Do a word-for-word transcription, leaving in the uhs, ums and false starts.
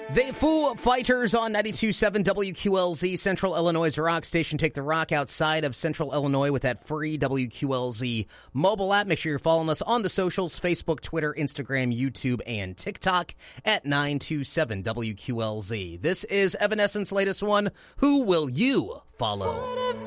The Foo Fighters on ninety-two point seven W Q L Z, Central Illinois' rock station. Take the rock outside of Central Illinois with that free W Q L Z mobile app. Make sure you're following us on the socials, Facebook, Twitter, Instagram, YouTube, and TikTok at nine two seven W Q L Z. This is Evanescence's latest one, Who Will You Follow?